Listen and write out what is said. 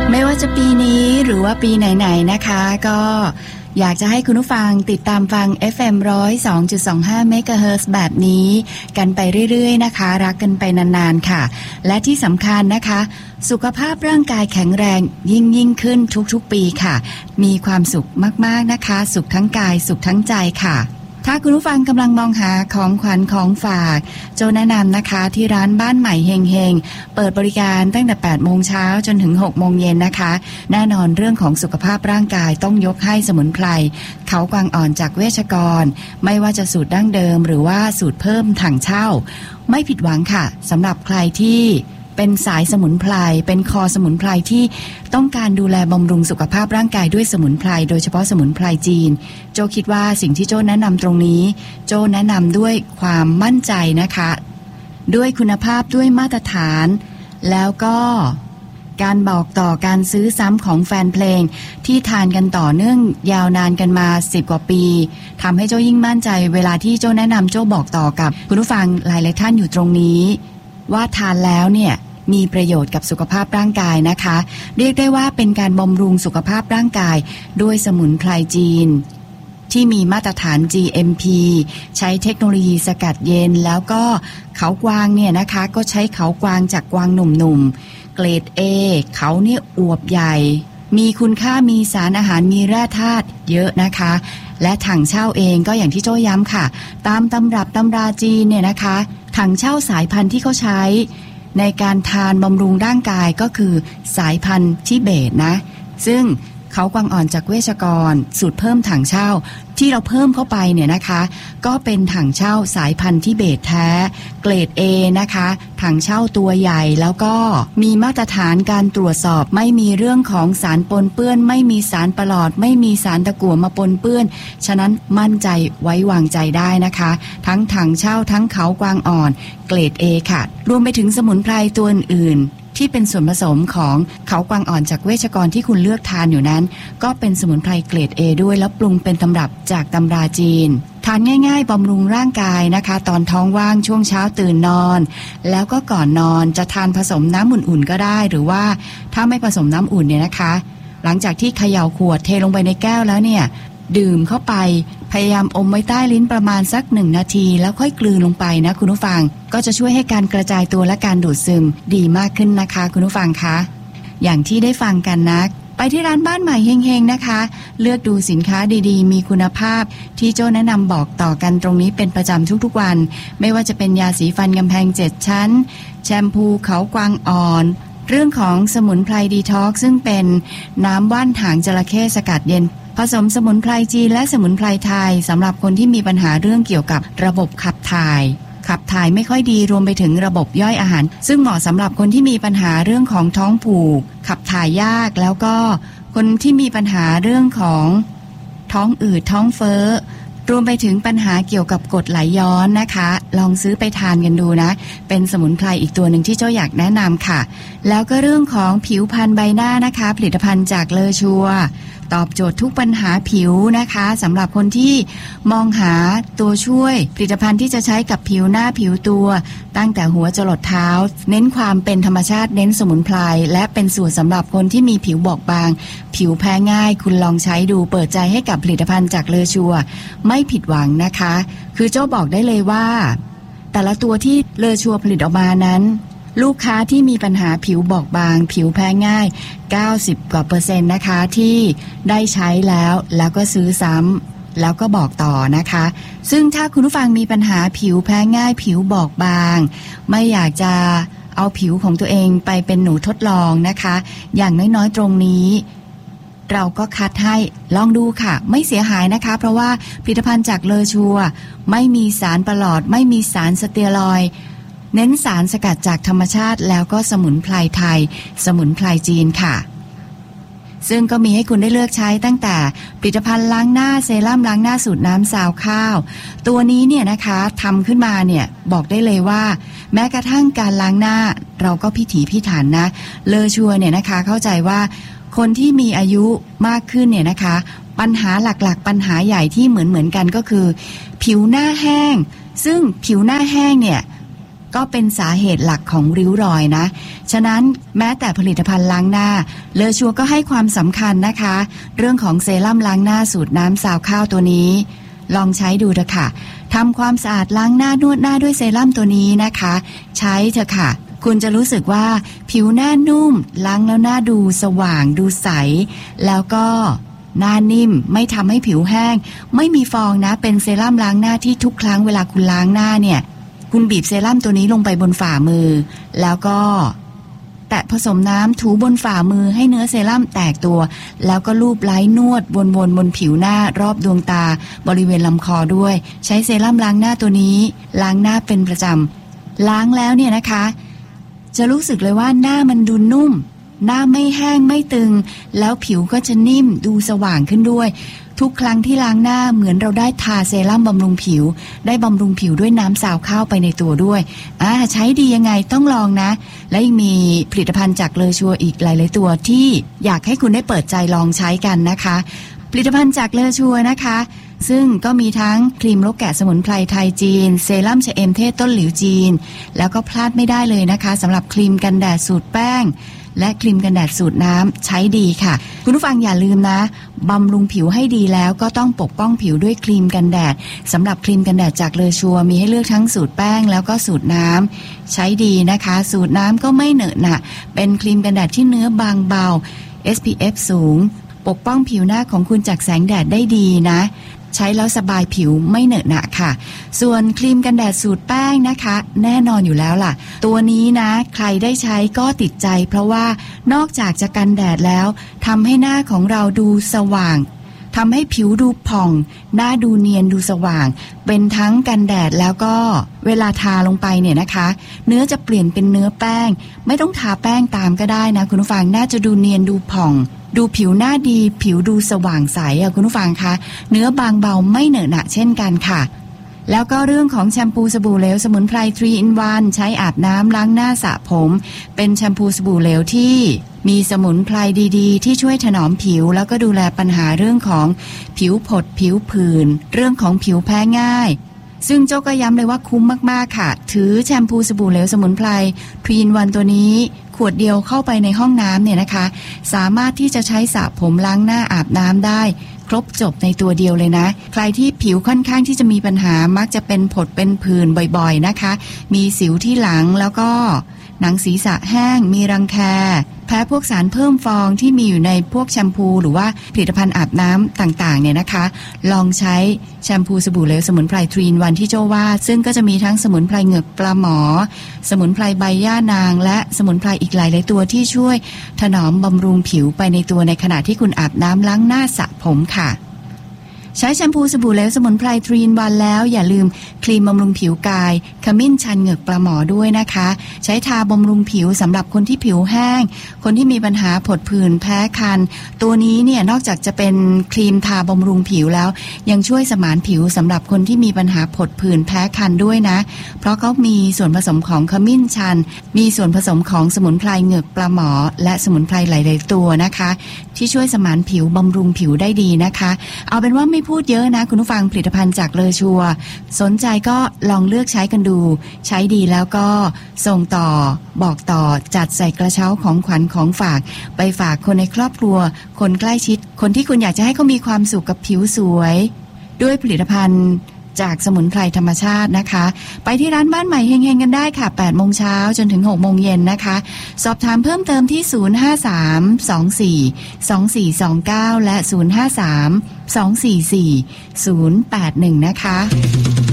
ไม่ว่าจะปีนี้หรือว่าปีไหนๆนะคะก็อยากจะให้คุณผู้ฟังติดตามฟัง FM 102.25 เมกะเฮิรตซ์แบบนี้กันไปเรื่อยๆนะคะรักกันไปนานๆค่ะและที่สำคัญนะคะสุขภาพร่างกายแข็งแรงยิ่งขึ้นทุกๆปีค่ะมีความสุขมากๆนะคะสุขทั้งกายสุขทั้งใจค่ะถ้าคุณผู้ฟังกำลังมองหาของขวัญของฝากโจแนะนำนะคะที่ร้านบ้านใหม่เฮงเปิดบริการตั้งแต่ 8 โมงเช้าจนถึง 6 โมงเย็นนะคะแน่นอนเรื่องของสุขภาพร่างกายต้องยกให้สมุนไพรเขากวางอ่อนจากเวชกรไม่ว่าจะสูตรดั้งเดิมหรือว่าสูตรเพิ่มถังเช่าไม่ผิดหวังค่ะสำหรับใครที่เป็นสายสมุนไพรเป็นคอสมุนไพรที่ต้องการดูแลบำรุงสุขภาพร่างกายด้วยสมุนไพรโดยเฉพาะสมุนไพรจีนโจคิดว่าสิ่งที่โจแนะนำตรงนี้โจแนะนำด้วยความมั่นใจนะคะด้วยคุณภาพด้วยมาตรฐานแล้วก็การบอกต่อการซื้อซ้ำของแฟนเพลงที่ทานกันต่อเนื่องยาวนานกันมา10 กว่าปีทำให้โจยิ่งมั่นใจเวลาที่โจแนะนำโจบอกต่อกับคุณผู้ฟังหลายๆท่านอยู่ตรงนี้ว่าทานแล้วเนี่ยมีประโยชน์กับสุขภาพร่างกายนะคะเรียกได้ว่าเป็นการบำรุงสุขภาพร่างกายด้วยสมุนไพรจีนที่มีมาตรฐาน GMP ใช้เทคโนโลยีสกัดเย็นแล้วก็เขากวางเนี่ยนะคะก็ใช้เขากวางจากกวางหนุ่มๆเกรด A เขาเนี่ยอวบใหญ่มีคุณค่ามีสารอาหารมีแร่ธาตุเยอะนะคะและถังเช่าเองก็อย่างที่โจ้ย้ำค่ะตามตำรับตำราจีนเนี่ยนะคะถังเช่าสายพันธุ์ที่เขาใช้ในการทานบำรุงร่างกายก็คือสายพันธุ์ทิเบตนะซึ่งเขากวางอ่อนจากเวชกรสูตรเพิ่มถังเช่าที่เราเพิ่มเข้าไปเนี่ยนะคะก็เป็นถังเช่าสายพันธุ์ทิเบตแท้เกรด A นะคะถังเช่าตัวใหญ่แล้วก็มีมาตรฐานการตรวจสอบไม่มีเรื่องของสารปนเปื้อนไม่มีสารประหลอดไม่มีสารตะกั่วมาปนเปื้อนฉะนั้นมั่นใจไว้วางใจได้นะคะทั้งถังเช่าทั้งเขากวางอ่อนเกรด A ค่ะรวมไปถึงสมุนไพรตัวอื่นที่เป็นส่วนผสมของเขากวางอ่อนจากเวชกรที่คุณเลือกทานอยู่นั้นก็เป็นสมุนไพรเกรด A ด้วยแล้วปรุงเป็นตำรับจากตำราจีนทานง่ายๆบำรุงร่างกายนะคะตอนท้องว่างช่วงเช้าตื่นนอนแล้วก็ก่อนนอนจะทานผสมน้ำอุ่นๆก็ได้หรือว่าถ้าไม่ผสมน้ำอุ่นเนี่ยนะคะหลังจากที่เขย่าขวดเทลงไปในแก้วแล้วเนี่ยดื่มเข้าไปพยายามอมไว้ใต้ลิ้นประมาณสัก1 นาทีแล้วค่อยกลืนลงไปนะคุณผู้ฟังก็จะช่วยให้การกระจายตัวและการดูดซึมดีมากขึ้นนะคะคุณผู้ฟังคะอย่างที่ได้ฟังกันนะไปที่ร้านบ้านใหม่เฮงๆนะคะเลือกดูสินค้าดีๆมีคุณภาพที่โจ้แนะนำบอกต่อกันตรงนี้เป็นประจำทุกๆวันไม่ว่าจะเป็นยาสีฟันกำแพง7 ชั้นแชมพูเขากวางอ่อนเรื่องของสมุนไพรดีท็อกซ์ซึ่งเป็นน้ำว่านหางจระเข้สกัดเย็นผสมสมุนไพรจีนและสมุนไพรไทยสำหรับคนที่มีปัญหาเรื่องเกี่ยวกับระบบขับถ่ายไม่ค่อยดีรวมไปถึงระบบย่อยอาหารซึ่งเหมาะสำหรับคนที่มีปัญหาเรื่องของท้องผูกขับถ่ายยากแล้วก็คนที่มีปัญหาเรื่องของท้องอืดท้องเฟ้อรวมไปถึงปัญหาเกี่ยวกับกรดไหลย้อนนะคะลองซื้อไปทานกันดูนะเป็นสมุนไพรอีกตัวหนึ่งที่เจ้าอยากแนะนำค่ะแล้วก็เรื่องของผิวพรรณใบหน้านะคะผลิตภัณฑ์จากเลอชัวตอบโจทย์ทุกปัญหาผิวนะคะสำหรับคนที่มองหาตัวช่วยผลิตภัณฑ์ที่จะใช้กับผิวหน้าผิวตัวตั้งแต่หัวจรดเท้าเน้นความเป็นธรรมชาติเน้นสมุนไพรและเป็นสูตรสำหรับคนที่มีผิวบอบบางผิวแพ้ง่ายคุณลองใช้ดูเปิดใจให้กับผลิตภัณฑ์จากเลอชัวไม่ผิดหวังนะคะคือโจ้บอกได้เลยว่าแต่ละตัวที่เลอชัวผลิตออกมานั้นลูกค้าที่มีปัญหาผิวบอบบางผิวแพ้ง่าย90 กว่า%นะคะที่ได้ใช้แล้วก็ซื้อซ้ำแล้วก็บอกต่อนะคะซึ่งถ้าคุณผู้ฟังมีปัญหาผิวแพ้ง่ายผิวบอบบางไม่อยากจะเอาผิวของตัวเองไปเป็นหนูทดลองนะคะอย่างน้อยๆตรงนี้เราก็คัดให้ลองดูค่ะไม่เสียหายนะคะเพราะว่าผลิตภัณฑ์จากเลอชัวไม่มีสารประหลอดไม่มีสารสเตียรอยด์เน้นสารสกัดจากธรรมชาติแล้วก็สมุนไพรไทยสมุนไพรจีนค่ะซึ่งก็มีให้คุณได้เลือกใช้ตั้งแต่ผลิตภัณฑ์ล้างหน้าเซรั่มล้างหน้าสูตรน้ำซาวข้าวตัวนี้เนี่ยนะคะทำขึ้นมาเนี่ยบอกได้เลยว่าแม้กระทั่งการล้างหน้าเราก็พิถีพิถันนะเลอชัวเนี่ยนะคะเข้าใจว่าคนที่มีอายุมากขึ้นเนี่ยนะคะปัญหาหลักๆปัญหาใหญ่ที่เหมือนกันก็คือผิวหน้าแห้งซึ่งผิวหน้าแห้งเนี่ยก็เป็นสาเหตุหลักของริ้วรอยนะฉะนั้นแม้แต่ผลิตภัณฑ์ล้างหน้าเลอชัวก็ให้ความสำคัญนะคะเรื่องของเซรั่มล้างหน้าสูตรน้ำซาวข้าวตัวนี้ลองใช้ดูเถอะค่ะทำความสะอาดล้างหน้านวดหน้าด้วยเซรั่มตัวนี้นะคะใช้เถอะค่ะคุณจะรู้สึกว่าผิวหน้านุ่มล้างแล้วหน้าดูสว่างดูใสแล้วก็หน้านิ่มไม่ทำให้ผิวแห้งไม่มีฟองนะเป็นเซรั่มล้างหน้าที่ทุกครั้งเวลาคุณล้างหน้าเนี่ยคุณบีบเซรั่มตัวนี้ลงไปบนฝ่ามือแล้วก็แตะผสมน้ำถูบนฝ่ามือให้เนื้อเซรั่มแตกตัวแล้วก็ลูบไล้นวดวนๆบนผิวหน้ารอบดวงตาบริเวณลำคอด้วยใช้เซรั่มล้างหน้าตัวนี้ล้างหน้าเป็นประจำล้างแล้วเนี่ยนะคะจะรู้สึกเลยว่าหน้ามันดูนุ่มหน้าไม่แห้งไม่ตึงแล้วผิวก็จะนิ่มดูสว่างขึ้นด้วยทุกครั้งที่ล้างหน้าเหมือนเราได้ทาเซรั่มบำรุงผิวได้บำรุงผิวด้วยน้ำซาวข้าวไปในตัวด้วยใช้ดียังไงต้องลองนะและยังมีผลิตภัณฑ์จากเลอชัวอีกหลายๆตัวที่อยากให้คุณได้เปิดใจลองใช้กันนะคะผลิตภัณฑ์จากเลอชัวนะคะซึ่งก็มีทั้งครีมลกแกะสมุนไพรไทยจีนเซรั่มชะเอมเทศต้นหลิวจีนแล้วก็พลาดไม่ได้เลยนะคะสำหรับครีมกันแดดสูตรแป้งและครีมกันแดดสูตรน้ำใช้ดีค่ะคุณผู้ฟังอย่าลืมนะบำรุงผิวให้ดีแล้วก็ต้องปกป้องผิวด้วยครีมกันแดดสำหรับครีมกันแดดจากเลอชัวมีให้เลือกทั้งสูตรแป้งแล้วก็สูตรน้ำใช้ดีนะคะสูตรน้ำก็ไม่เหนอะหนะเป็นครีมกันแดดที่เนื้อบางเบา SPF สูงปกป้องผิวหน้าของคุณจากแสงแดดได้ดีนะใช้แล้วสบายผิวไม่เหนอะหนะค่ะส่วนครีมกันแดดสูตรแป้งนะคะแน่นอนอยู่แล้วล่ะตัวนี้นะใครได้ใช้ก็ติดใจเพราะว่านอกจากจะกันแดดแล้วทำให้หน้าของเราดูสว่างทำให้ผิวดูผ่องหน้าดูเนียนดูสว่างเป็นทั้งกันแดดแล้วก็เวลาทาลงไปเนี่ยนะคะเนื้อจะเปลี่ยนเป็นเนื้อแป้งไม่ต้องทาแป้งตามก็ได้นะคุณผู้ฟังน่าจะดูเนียนดูผ่องดูผิวหน้าดีผิวดูสว่างใสคุณผู้ฟังคะเนื้อบางเบาไม่เหนอะหนะเช่นกันค่ะแล้วก็เรื่องของแชมพูสบู่เหลวสมุนไพร 3 in 1 ใช้อาบน้ำล้างหน้าสระผมเป็นแชมพูสบู่เหลวที่มีสมุนไพรดีๆที่ช่วยถนอมผิวแล้วก็ดูแลปัญหาเรื่องของผิวผดผิวผื่นเรื่องของผิวแพ้ง่ายซึ่งโจ้ก็ย้ำเลยว่าคุ้มมากๆค่ะถือแชมพูสบู่เหลวสมุนไพร 3 in 1 ตัวนี้ขวดเดียวเข้าไปในห้องน้ำเนี่ยนะคะสามารถที่จะใช้สระผมล้างหน้าอาบน้ำได้ครบจบในตัวเดียวเลยนะใครที่ผิวค่อนข้างที่จะมีปัญหามักจะเป็นผดเป็นผื่นบ่อยๆนะคะมีสิวที่หลังแล้วก็หนังศีรษะแห้งมีรังแคแพ้พวกสารเพิ่มฟองที่มีอยู่ในพวกแชมพูหรือว่าผลิตภัณฑ์อาบน้ำต่างๆเนี่ยนะคะลองใช้แชมพูสบู่เหลวสมุนไพร 3 in 1 ที่โจ้ว่าซึ่งก็จะมีทั้งสมุนไพรเหงือกปลาหมอสมุนไพรใบย่านางและสมุนไพรอีกหลายตัวที่ช่วยถนอมบำรุงผิวไปในตัวในขณะที่คุณอาบน้ำล้างหน้าสระผมค่ะใช้แชมพูสบู่เหลวสมุนไพร 3 in 1 แล้วอย่าลืมครีมบำรุงผิวกายขมิ้นชันเหงือกปลาหมอด้วยนะคะใช้ทาบำรุงผิวสำหรับคนที่ผิวแห้งคนที่มีปัญหาผดผื่นแพ้คันตัวนี้เนี่ยนอกจากจะเป็นครีมทาบำรุงผิวแล้วยังช่วยสมานผิวสำหรับคนที่มีปัญหาผดผื่นแพ้คันด้วยนะเพราะเขามีส่วนผสมของขมิ้นชันมีส่วนผสมของสมุนไพรเหงือกปลาหมอและสมุนไพรหลายๆตัวนะคะที่ช่วยสมานผิวบำรุงผิวได้ดีนะคะเอาเป็นว่าไม่พูดเยอะนะคุณผู้ฟังผลิตภัณฑ์จากเลอชัวสนใจก็ลองเลือกใช้กันดูใช้ดีแล้วก็ส่งต่อบอกต่อจัดใส่กระเช้าของขวัญของฝากไปฝากคนในครอบครัวคนใกล้ชิดคนที่คุณอยากจะให้เขามีความสุขกับผิวสวยด้วยผลิตภัณฑ์จากสมุนไพรธรรมชาตินะคะไปที่ร้านบ้านใหม่เฮงๆกันได้ค่ะ 8 โมงเช้าจนถึง 6 โมงเย็นนะคะสอบถามเพิ่มเติมที่053242429และ053244081นะคะ